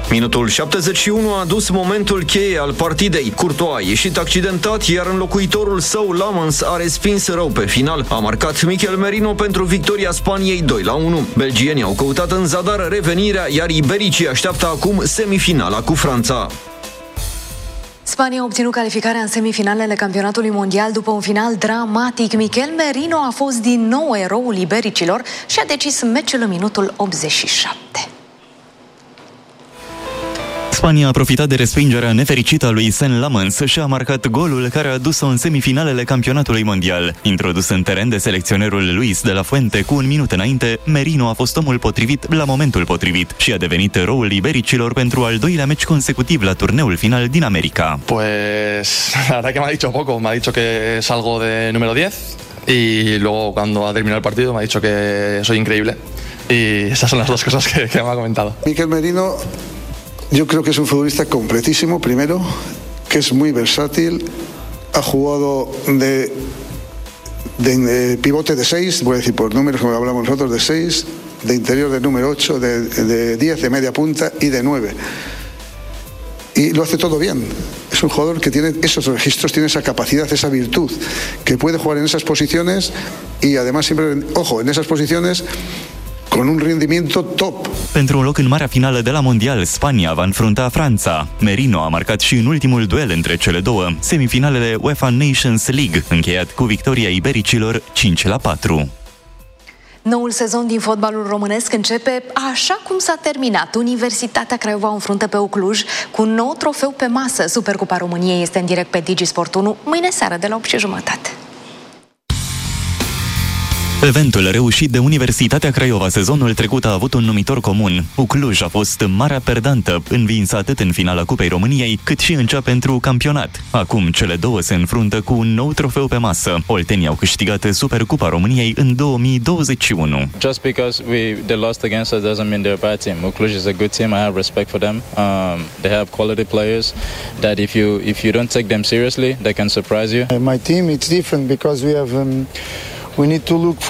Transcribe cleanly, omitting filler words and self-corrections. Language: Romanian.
Minutul 71 a adus momentul cheie al partidei. Courtois a ieșit accidentat, iar înlocuitorul său, Lamens, a respins rău pe final. A marcat Mikel Merino pentru victoria Spaniei 2-1. Belgienii au căutat în zadar revenirea, iar ibericii așteaptă acum semifinala cu Franța. Spania a obținut calificarea în semifinalele campionatului mondial după un final dramatic. Mikel Merino a fost din nou eroul ibericilor și a decis meciul în minutul 87. Spania a profitat de respingerea nefericită a lui Sen Lamens și a marcat golul care a adus-o în semifinalele campionatului mondial. Introdus în teren de selecționerul Luis de la Fuente cu un minut înainte, Merino a fost omul potrivit la momentul potrivit și a devenit eroul ibericilor pentru al doilea meci consecutiv la turneul final din America. Pues la verdad que me ha dicho poco, me ha dicho que salgo de número 10 y luego cuando ha terminado el partido me ha dicho que soy increíble y esas son las dos cosas que me ha comentado. Mikel Merino, yo creo que es un futbolista completísimo, primero, que es muy versátil, ha jugado de pivote de 6, voy a decir por números como hablamos nosotros, de 6, de interior de número 8, de 10, de media punta y de 9. Y lo hace todo bien. Es un jugador que tiene esos registros, tiene esa capacidad, esa virtud, que puede jugar en esas posiciones y además siempre, ojo, en esas posiciones con un rendimiento top. Pentru un loc în marea finală de la Mondial, Spania va înfrunta Franța. Merino a marcat și în ultimul duel între cele două, semifinalele UEFA Nations League, încheiat cu victoria ibericilor 5-4. Noul sezon din fotbalul românesc începe așa cum s-a terminat. Universitatea Craiova o înfruntă pe Cluj cu un nou trofeu pe masă. Supercupa României este în direct pe DigiSport 1 mâine seară de la 8:30. Eventul reușit de Universitatea Craiova sezonul trecut a avut un numitor comun. Cluj a fost marea perdantă, învinsă atât în finala Cupei României, cât și în cea pentru campionat. Acum cele două se înfruntă cu un nou trofeu pe masă. Oltenii au câștigat Supercupa României în 2021. Just because they lost against us doesn't mean they're a bad team. Cluj is a good team. I have respect for them. They have quality players that if you don't take them seriously, they can surprise you. My team, it's different because we need to look